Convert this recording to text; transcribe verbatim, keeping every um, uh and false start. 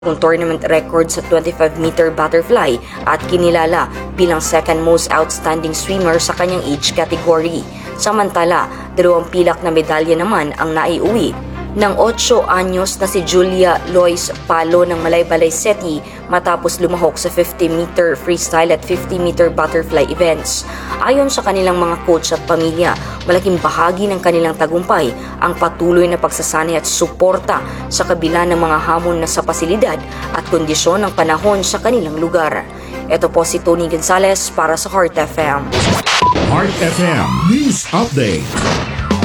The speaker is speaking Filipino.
Kung tournament record sa twenty-five meter butterfly at kinilala bilang second most outstanding swimmer sa kanyang age category. Samantala, dalawang pilak na medalya naman ang naiuwi ng eight anyos na si Julia Lois Palo ng Malaybalay City matapos lumahok sa fifty meter freestyle at fifty meter butterfly events. Ayon sa kanilang mga coach at pamilya, malaking bahagi ng kanilang tagumpay ang patuloy na pagsasanay at suporta sa kabila ng mga hamon na sa pasilidad at kondisyon ng panahon sa kanilang lugar. Ito po si Tony Gonzalez para sa Heart F M. Heart F M News Update.